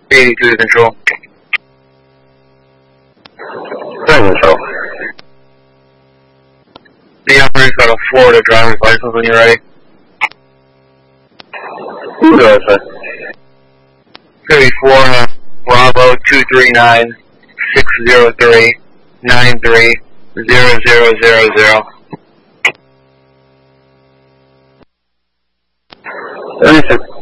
82 to control. Control. The operator's got a Florida driver's license when you're ready. Who does it? 34 Bravo 239 603 930000. 36.